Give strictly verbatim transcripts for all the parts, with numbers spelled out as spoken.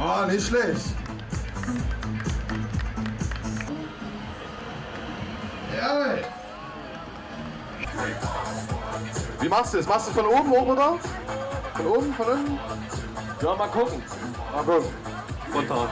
Oh, nicht schlecht. Ja. Wie machst du das? Machst du von oben hoch, oder? Von oben, von unten? Ja, mal gucken. Mal gucken. Runter.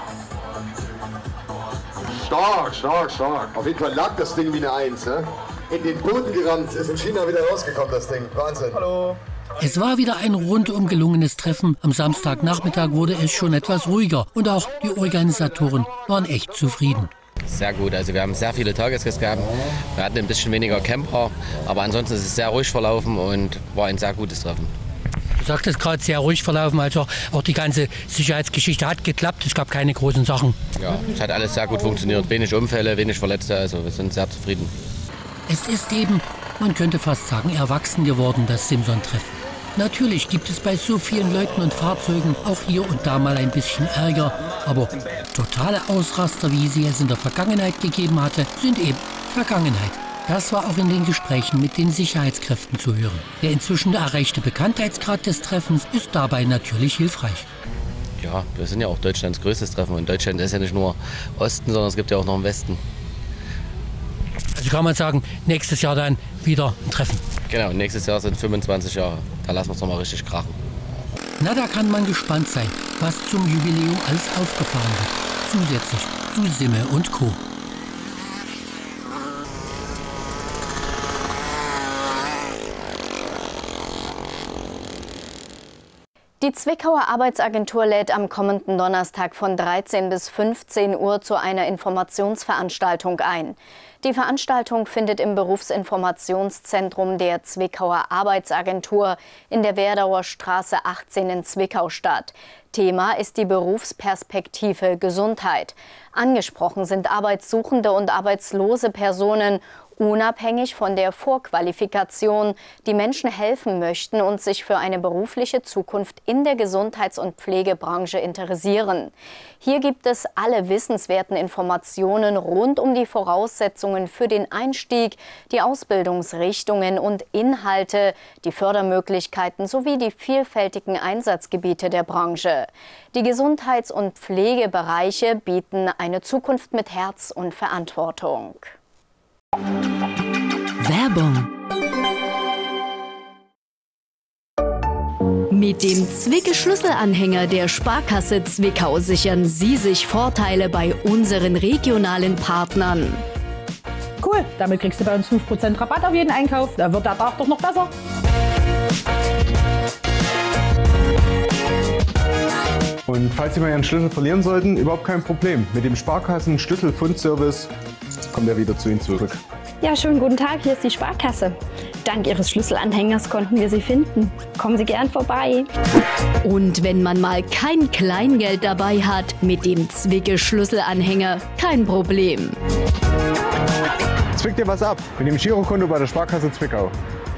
Stark, stark, stark. Auf jeden Fall lag das Ding wie eine Eins, ne? In den Boden gerannt, ist in China wieder rausgekommen, das Ding. Wahnsinn. Hallo. Es war wieder ein rundum gelungenes Treffen. Am Samstagnachmittag wurde es schon etwas ruhiger und auch die Organisatoren waren echt zufrieden. Sehr gut, also wir haben sehr viele Tagesgäste gehabt. Wir hatten ein bisschen weniger Camper, aber ansonsten ist es sehr ruhig verlaufen und war ein sehr gutes Treffen. Du sagtest gerade, sehr ruhig verlaufen, also auch die ganze Sicherheitsgeschichte hat geklappt, es gab keine großen Sachen. Ja, es hat alles sehr gut funktioniert, wenig Unfälle, wenig Verletzte, also wir sind sehr zufrieden. Es ist eben, man könnte fast sagen, erwachsen geworden, das Simson-Treffen. Natürlich gibt es bei so vielen Leuten und Fahrzeugen auch hier und da mal ein bisschen Ärger, aber totale Ausraster, wie sie es in der Vergangenheit gegeben hatte, sind eben Vergangenheit. Das war auch in den Gesprächen mit den Sicherheitskräften zu hören. Der inzwischen erreichte Bekanntheitsgrad des Treffens ist dabei natürlich hilfreich. Ja, wir sind ja auch Deutschlands größtes Treffen und Deutschland ist ja nicht nur Osten, sondern es gibt ja auch noch einen Westen. Also kann man sagen, nächstes Jahr dann wieder ein Treffen. Genau, nächstes Jahr sind fünfundzwanzig Jahre. Da lassen wir es nochmal richtig krachen. Na, da kann man gespannt sein, was zum Jubiläum alles aufgefahren wird. Zusätzlich zu Simme und Co. Die Zwickauer Arbeitsagentur lädt am kommenden Donnerstag von dreizehn bis fünfzehn Uhr zu einer Informationsveranstaltung ein. Die Veranstaltung findet im Berufsinformationszentrum der Zwickauer Arbeitsagentur in der Werdauer Straße achtzehn in Zwickau statt. Thema ist die Berufsperspektive Gesundheit. Angesprochen sind arbeitssuchende und arbeitslose Personen, unabhängig von der Vorqualifikation, die Menschen helfen möchten und sich für eine berufliche Zukunft in der Gesundheits- und Pflegebranche interessieren. Hier gibt es alle wissenswerten Informationen rund um die Voraussetzungen für den Einstieg, die Ausbildungsrichtungen und Inhalte, die Fördermöglichkeiten sowie die vielfältigen Einsatzgebiete der Branche. Die Gesundheits- und Pflegebereiche bieten eine Zukunft mit Herz und Verantwortung. Werbung. Mit dem Zwicke-Schlüsselanhänger der Sparkasse Zwickau sichern Sie sich Vorteile bei unseren regionalen Partnern. Cool, damit kriegst du bei uns fünf Prozent Rabatt auf jeden Einkauf. Da wird der Tag doch noch besser. Und falls Sie mal Ihren Schlüssel verlieren sollten, überhaupt kein Problem. Mit dem Sparkassen-Schlüsselfundservice kommt er wieder zu Ihnen zurück. Ja, schönen guten Tag, hier ist die Sparkasse. Dank Ihres Schlüsselanhängers konnten wir Sie finden. Kommen Sie gern vorbei. Und wenn man mal kein Kleingeld dabei hat, mit dem Zwicke-Schlüsselanhänger kein Problem. Zwick dir was ab mit dem Girokonto bei der Sparkasse Zwickau.